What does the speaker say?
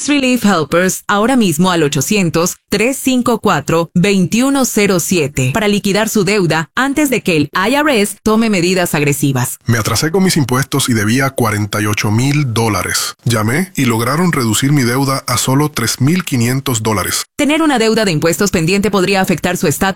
Tax Relief Helpers ahora mismo al 800-354-2107 para liquidar su deuda antes de que el IRS tome medidas agresivas. Me atrasé con mis impuestos y debía $48,000. Llamé y lograron reducir mi deuda a solo $3,500. Tener una deuda de impuestos pendiente podría afectar su estatus